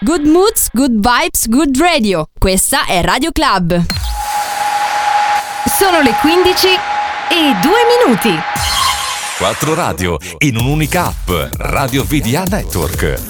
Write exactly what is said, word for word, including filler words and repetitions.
good moods, good vibes, good radio. Questa è Radio Club. Sono le quindici e due minuti. Quattro radio in un'unica app. Radio V D A Network.